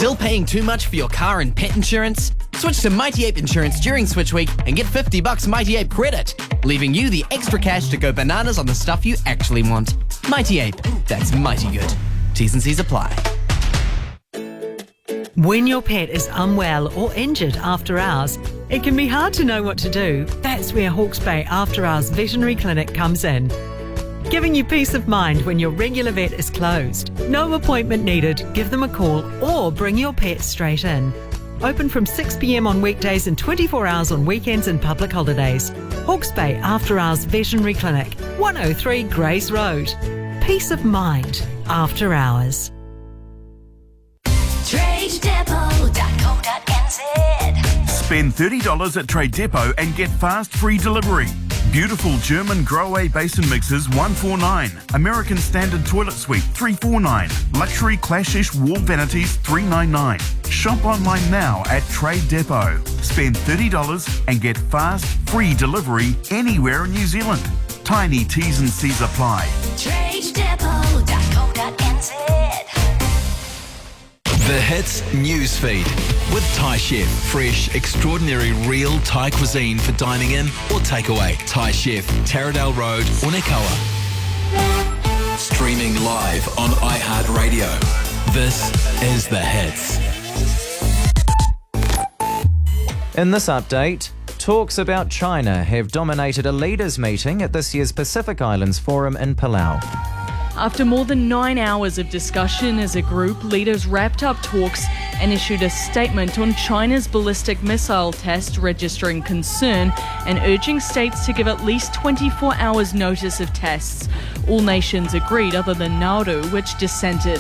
Still paying too much for your car and pet insurance? Switch to Mighty Ape Insurance during Switch Week and get $50 Mighty Ape credit, leaving you the extra cash to go bananas on the stuff you actually want. Mighty Ape, that's mighty good. T's and C's apply. When your pet is unwell or injured after hours, it can be hard to know what to do. That's where Hawke's Bay After Hours Veterinary Clinic comes in, giving you peace of mind when your regular vet is closed. No appointment needed. Give them a call or bring your pet straight in. Open from 6 p.m. on weekdays and 24 hours on weekends and public holidays. Hawke's Bay After Hours Veterinary Clinic, 103 Grays Road. Peace of mind after hours. TradeDepot.co.nz. Spend $30 at Trade Depot and get fast free delivery. Beautiful German Grohe basin mixers $149. American Standard Toilet Suite $349. Luxury Clashish wall vanities $399. Shop online now at Trade Depot. Spend $30 and get fast free delivery anywhere in New Zealand. Tiny T's and C's apply. TradeDepot.co.nz. The Hits Newsfeed with Thai Chef. Fresh, extraordinary, real Thai cuisine for dining in or takeaway. Thai Chef, Taradale Road, Unikoa. Streaming live on iHeartRadio. This is The Hits. In this update, talks about China have dominated a leaders' meeting at this year's Pacific Islands Forum in Palau. After more than 9 hours of discussion as a group, leaders wrapped up talks and issued a statement on China's ballistic missile test, registering concern and urging states to give at least 24 hours notice of tests. All nations agreed other than Nauru, which dissented.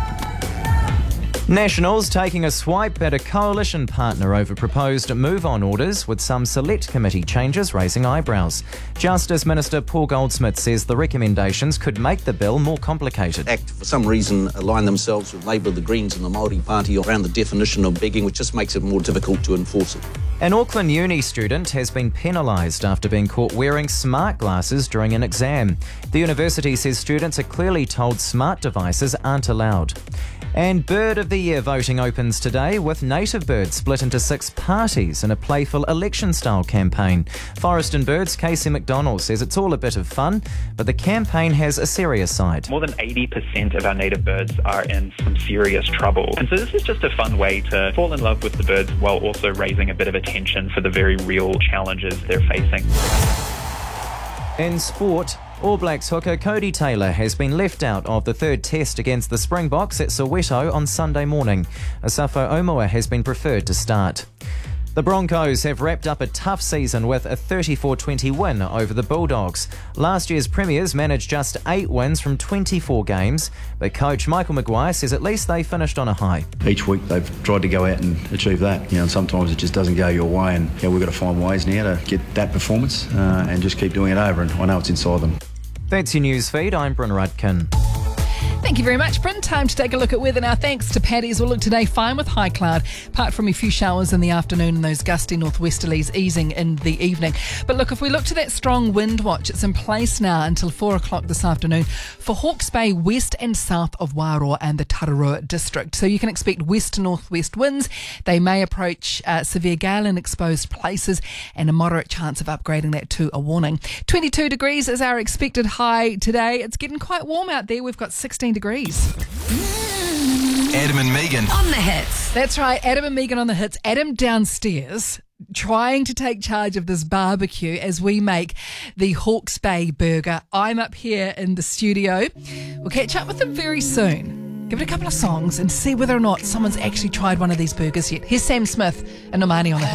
Nationals taking a swipe at a coalition partner over proposed move-on orders, with some select committee changes raising eyebrows. Justice Minister Paul Goldsmith says the recommendations could make the bill more complicated. Act, for some reason, align themselves with Labour, the Greens and the Māori Party around the definition of begging, which just makes it more difficult to enforce it. An Auckland uni student has been penalised after being caught wearing smart glasses during an exam. The university says students are clearly told smart devices aren't allowed. And Bird of the Year voting opens today, with native birds split into 6 parties in a playful election-style campaign. Forest and Birds' Casey McDonald says it's all a bit of fun, but the campaign has a serious side. More than 80% of our native birds are in some serious trouble. And so this is just a fun way to fall in love with the birds while also raising a bit of attention for the very real challenges they're facing. In sport, All Blacks hooker Cody Taylor has been left out of the third test against the Springboks at Soweto on Sunday morning. Asafo Omoa has been preferred to start. The Broncos have wrapped up a tough season with a 34-20 win over the Bulldogs. Last year's premiers managed just 8 wins from 24 games, but coach Michael Maguire says at least they finished on a high. Each week they've tried to go out and achieve that, and sometimes it just doesn't go your way, and we've got to find ways now to get that performance and just keep doing it over, and I know it's inside them. That's your news feed. I'm Bryn Rudkin. Thank you very much, Bryn. Time to take a look at weather now. Thanks to Paddy's. We'll look today fine with high cloud, apart from a few showers in the afternoon and those gusty northwesterlies easing in the evening. But look, if we look to that strong wind watch, it's in place now until 4 o'clock this afternoon for Hawke's Bay, west and south of Wairoa and the Tararua district. So you can expect west to northwest winds. They may approach severe gale in exposed places, and a moderate chance of upgrading that to a warning. 22 degrees is our expected high today. It's getting quite warm out there. We've got 16 degrees. Adam and Megan On the Hits. That's right, Adam and Megan on the Hits. Adam downstairs trying to take charge of this barbecue as we make the Hawke's Bay burger. I'm up here in the studio. We'll catch up with them very soon. Give it a couple of songs and see whether or not someone's actually tried one of these burgers yet. Here's Sam Smith and Normani on the Hits.